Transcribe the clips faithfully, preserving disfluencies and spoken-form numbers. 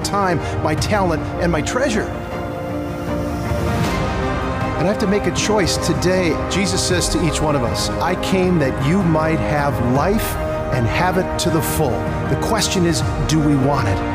time, my talent, and my treasure. And I have to make a choice today. Jesus says to each one of us, I came that you might have life and have it to the full. The question is, do we want it?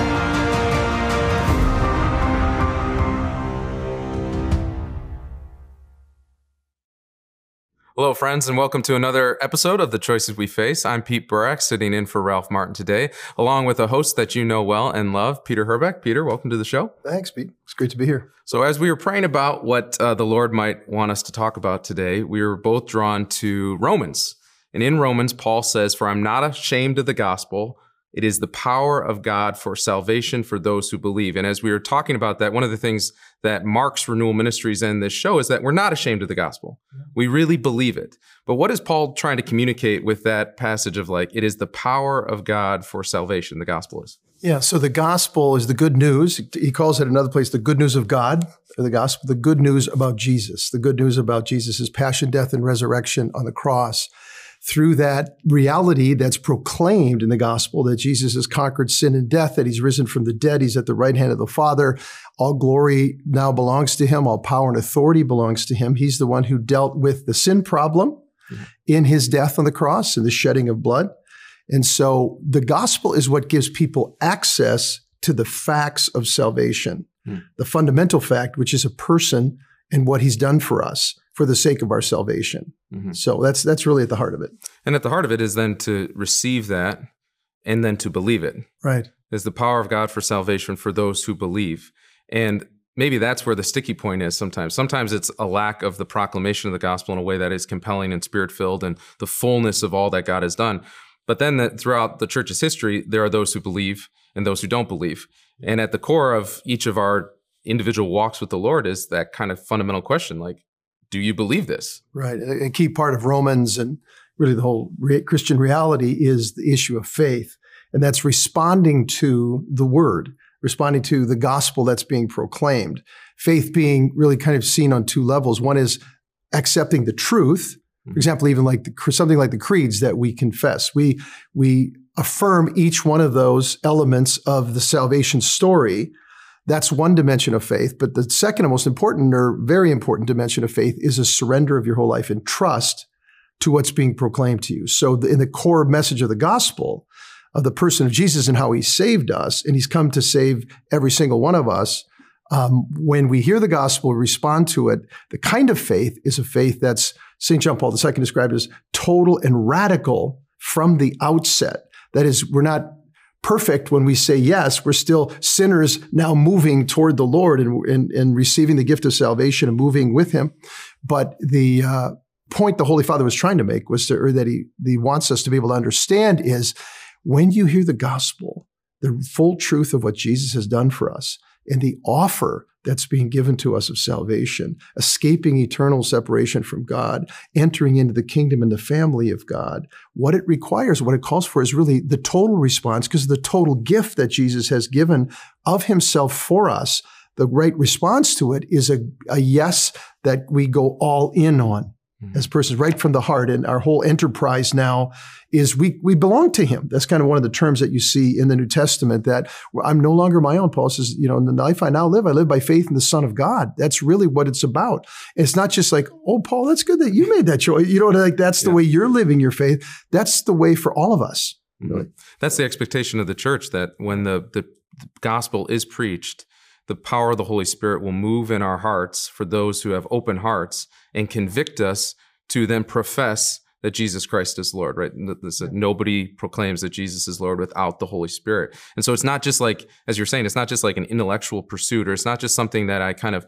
Hello, friends, and welcome to another episode of The Choices We Face. I'm Pete Burak, sitting in for Ralph Martin today, along with a host that you know well and love, Peter Herbeck. Peter, welcome to the show. Thanks, Pete. It's great to be here. So as we were praying about what uh, the Lord might want us to talk about today, we were both drawn to Romans. And in Romans, Paul says, "For I'm not ashamed of the gospel. It is the power of God for salvation for those who believe." And as we were talking about that, one of the things that marks Renewal Ministries and this show is that we're not ashamed of the gospel. We really believe it. But what is Paul trying to communicate with that passage of like, it is the power of God for salvation, the gospel is? Yeah, so the gospel is the good news. He calls it another place the good news of God, or the gospel, the good news about Jesus, the good news about Jesus' passion, death, and resurrection on the cross. Through that reality that's proclaimed in the gospel that Jesus has conquered sin and death, that he's risen from the dead, he's at the right hand of the Father. All glory now belongs to him. All power and authority belongs to him. He's the one who dealt with the sin problem mm-hmm. in his death on the cross and the shedding of blood. And so the gospel is what gives people access to the facts of salvation, mm-hmm. the fundamental fact, which is a person and what he's done for us for the sake of our salvation. Mm-hmm. So that's that's really at the heart of it. And at the heart of it is then to receive that and then to believe it. Right. Is the power of God for salvation for those who believe. And maybe that's where the sticky point is sometimes. Sometimes it's a lack of the proclamation of the gospel in a way that is compelling and spirit-filled and the fullness of all that God has done. But then that throughout the church's history, there are those who believe and those who don't believe. And at the core of each of our individual walks with the Lord is that kind of fundamental question, like, do you believe this? Right. A key part of Romans and really the whole re- Christian reality is the issue of faith. And that's responding to the word, responding to the gospel that's being proclaimed. Faith being really kind of seen on two levels. One is accepting the truth. For example, even like the, something like the creeds that we confess. We, we affirm each one of those elements of the salvation story. That's one dimension of faith. But the second and most important or very important dimension of faith is a surrender of your whole life and trust to what's being proclaimed to you. So the, in the core message of the gospel of the person of Jesus and how he saved us, and he's come to save every single one of us, um, when we hear the gospel, respond to it, the kind of faith is a faith that's Saint John Paul the Second described as total and radical from the outset. That is, we're not perfect when we say yes. We're still sinners now moving toward the Lord and, and, and receiving the gift of salvation and moving with him. But the uh, point the Holy Father was trying to make was to, or that he, he wants us to be able to understand is when you hear the gospel, the full truth of what Jesus has done for us and the offer that's being given to us of salvation, escaping eternal separation from God, entering into the kingdom and the family of God. What it requires, what it calls for is really the total response, because the total gift that Jesus has given of himself for us. The right response to it is a, a yes that we go all in on. Mm-hmm. As persons right from the heart. And our whole enterprise now is we we belong to him. That's kind of one of the terms that you see in the New Testament, that I'm no longer my own. Paul says, you know, in the life I now live, I live by faith in the Son of God. That's really what it's about. And it's not just like, oh, Paul, that's good that you made that choice. You know, like that's the yeah. way you're living your faith. That's the way for all of us. Mm-hmm. Really. That's the expectation of the church, that when the, the, the gospel is preached, the power of the Holy Spirit will move in our hearts for those who have open hearts and convict us to then profess that Jesus Christ is Lord, right? That nobody proclaims that Jesus is Lord without the Holy Spirit. And so it's not just like, as you're saying, it's not just like an intellectual pursuit, or it's not just something that I kind of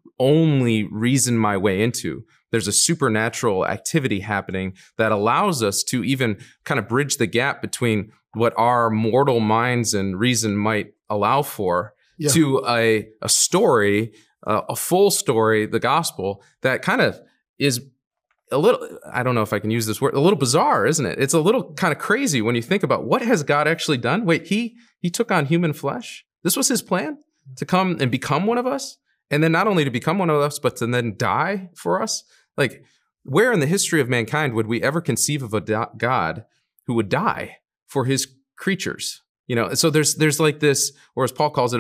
only reason my way into. There's a supernatural activity happening that allows us to even kind of bridge the gap between what our mortal minds and reason might allow for yeah. to a, a story, uh, a full story, the gospel, that kind of is a little, I don't know if I can use this word, a little bizarre, isn't it? It's a little kind of crazy when you think about what has God actually done? Wait, he he took on human flesh? This was his plan? To come and become one of us? And then not only to become one of us, but to then die for us? Like, where in the history of mankind would we ever conceive of a God who would die for his creatures? You know, so there's there's like this, or as Paul calls it,